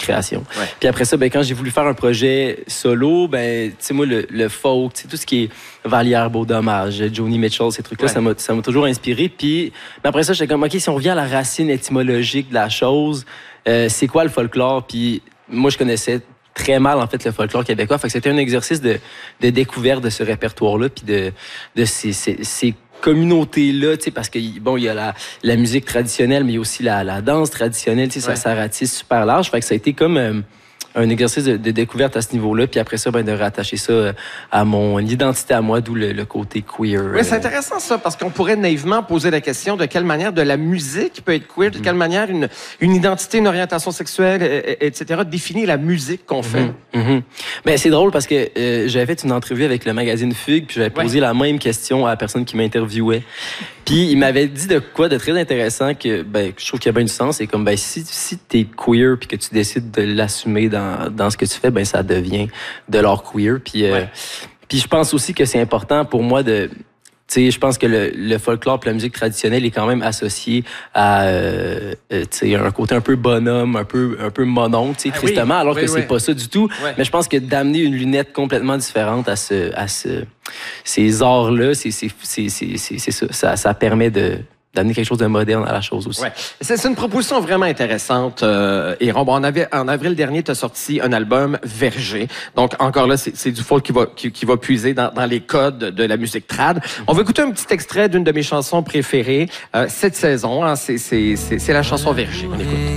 création. Ouais. Puis après ça, ben, quand j'ai voulu faire un projet solo, ben, tu sais, moi, le folk, tout ce qui est Vallière, Beau Dommage, Joni Mitchell, ces trucs-là, ça m'a toujours inspiré. Puis après ça, j'étais comme, OK, si on revient à la racine étymologique de la chose, c'est quoi le folklore? Puis moi, je connaissais très mal, en fait, le folklore québécois. Fait que c'était un exercice de découverte de ce répertoire-là, puis de ces communautés-là, tu sais, parce que, bon, il y a la musique traditionnelle, mais il y a aussi la danse traditionnelle, tu sais, ça ratisse super large. Fait que ça a été comme un exercice de découverte à ce niveau-là, puis après ça, ben, de rattacher ça à mon identité à moi, d'où le côté queer. Oui, c'est intéressant ça, parce qu'on pourrait naïvement poser la question de quelle manière de la musique peut être queer, de quelle manière une identité, une orientation sexuelle, etc., définit la musique qu'on fait. Ben, c'est drôle parce que j'avais fait une entrevue avec le magazine Fugue, puis j'avais posé la même question à la personne qui m'interviewait. Puis il m'avait dit de quoi de très intéressant que ben je trouve qu'il y a bien du sens. C'est comme ben si t'es queer puis que tu décides de l'assumer dans ce que tu fais, ben ça devient de l'art queer. Puis puis je pense aussi que c'est important pour moi de tu sais, je pense que le folklore et la musique traditionnelle est quand même associé à tu sais un côté un peu bonhomme, un peu monon, tu sais, tristement, alors que c'est pas ça du tout. Mais je pense que d'amener une lunette complètement différente à ces arts-là, c'est ça permet d'amener quelque chose de moderne à la chose aussi. Ouais. C'est une proposition vraiment intéressante. Et Ron, en avril dernier, tu as sorti un album Verger. Donc, encore là, c'est du folk qui va puiser dans les codes de la musique trad. On va écouter un petit extrait d'une de mes chansons préférées cette saison. Hein, c'est la chanson Verger. On écoute.